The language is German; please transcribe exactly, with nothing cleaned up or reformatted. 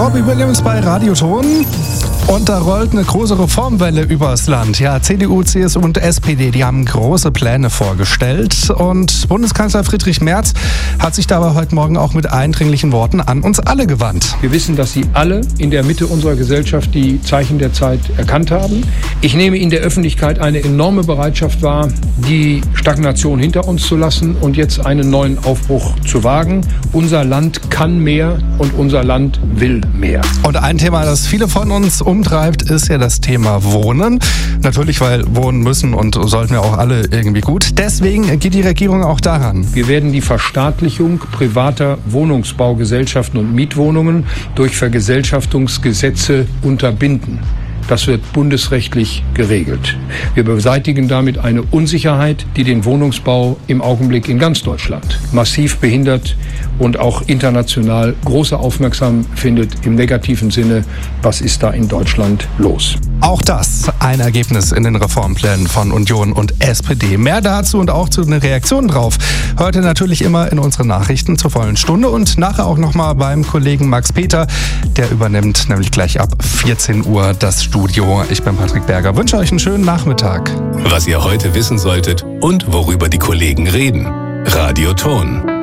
Robbie Williams bei Radioton. Und da rollt eine große Reformwelle übers Land. Ja, C D U, C S U und S P D, die haben große Pläne vorgestellt. Und Bundeskanzler Friedrich Merz hat sich dabei heute Morgen auch mit eindringlichen Worten an uns alle gewandt. Wir wissen, dass Sie alle in der Mitte unserer Gesellschaft die Zeichen der Zeit erkannt haben. Ich nehme in der Öffentlichkeit eine enorme Bereitschaft wahr, die Stagnation hinter uns zu lassen und jetzt einen neuen Aufbruch zu wagen. Unser Land kann mehr und unser Land will mehr. Und ein Thema, das viele von uns umtreibt, ist ja das Thema Wohnen. Natürlich, weil wohnen müssen und sollten wir auch alle irgendwie gut. Deswegen geht die Regierung auch daran. Wir werden die Verstaatlichung privater Wohnungsbaugesellschaften und Mietwohnungen durch Vergesellschaftungsgesetze unterbinden. Das wird bundesrechtlich geregelt. Wir beseitigen damit eine Unsicherheit, die den Wohnungsbau im Augenblick in ganz Deutschland massiv behindert und auch international große Aufmerksamkeit findet im negativen Sinne. Was ist da in Deutschland los? Auch das ein Ergebnis in den Reformplänen von Union und S P D. Mehr dazu und auch zu einer Reaktion drauf heute natürlich immer in unseren Nachrichten zur vollen Stunde und nachher auch nochmal beim Kollegen Max Peter. Der übernimmt nämlich gleich ab vierzehn Uhr das Studio. Ich bin Patrick Berger, wünsche euch einen schönen Nachmittag. Was ihr heute wissen solltet und worüber die Kollegen reden. Radioton.